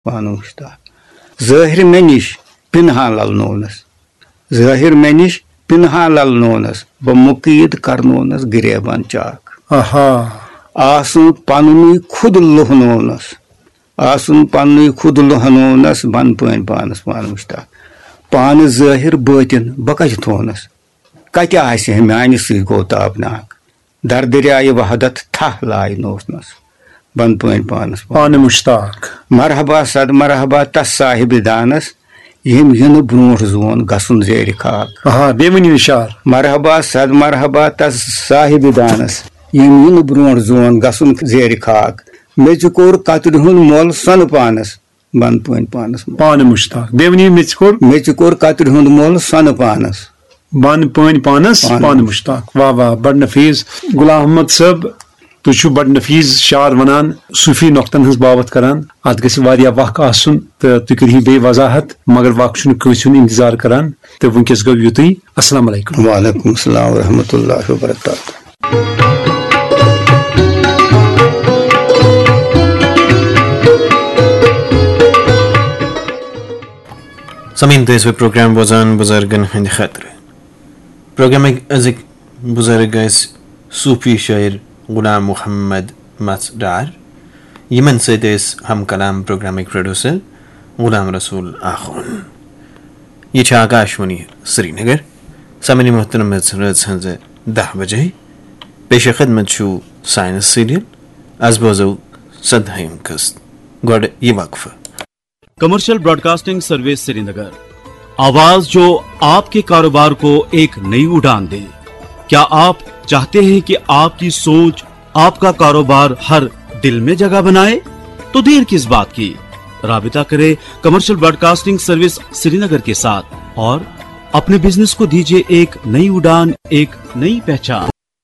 پانہ مشتاق ظاہر میں نش پنہا للنونس ظاہر میں نش پنہا للنونس بہ مقید کرنونس گریبان چاک آسن پننی خود لہنونس آسن پننی خود لہنونس بن پین پانس پانہ مشتاق پان ظاہر باطن بہ کتہ تھونس کتہ آسہ میانہ سی گو تابناک در دریائے وحدت تھہ لائے نوسنس بن پین پانس پانہ مشتاق مرحبا صد مرحبا تس صاحب دانس یم ین برونٹ زون گسن زیر خاک بے ونی نشار مرحبا صد مرحبا تس صاحب دانس یم ین برونٹ زون گسن زیر خاک میچ کور قطر ہند مول سن پانس بن پین پانس پانہ مشتاق بے ونی میچ کور قطر ہند مول سن پانس بن پین پانس پانہ مشتاق واہ واہ بڑ نفیس غلام محمد صاحب تھی بڑ نفیس شعر ونان صوفی نقطن ہز بابت کران ات گژھِ واریاہ وقت آسن تو تھی کٔرِو بیٚیہِ وضاحت مگر وقت چھُنہٕ کٲنٛسہِ ہُنٛد انتظار کران تہٕ وٕنکیٚس گوٚو یُتُے السلام علیکم وعلیکم السلام ورحمۃ اللہ وبرکاتہ سمعین تو اس وقت پروگرام بوزان بزرگن ہند خاطر پروگرام ازک بزرگ صوفی شاعر غلام محمد مس ڈار یمن ست ہم کلام پروگرامک پروڈیوسر غلام رسول آخون یہ آکاشوانی سری نگر سمعین محترم رز ہز 10 بجے پیش خدمت چھو سائنس سیریل از بوزو 7 قسط گوڑ یہ وقفہ کمرشل براڈ کاسٹنگ سروس سری نگر، آواز جو آپ کے کاروبار کو ایک نئی اڑان دے۔ کیا آپ چاہتے ہیں کہ آپ کی سوچ آپ کا کاروبار ہر دل میں جگہ بنائے؟ تو دیر کس بات کی، رابطہ کریں کمرشل براڈ کاسٹنگ سروس سری نگر کے ساتھ اور اپنے بزنس کو دیجیے ایک نئی اڑان، ایک نئی پہچان۔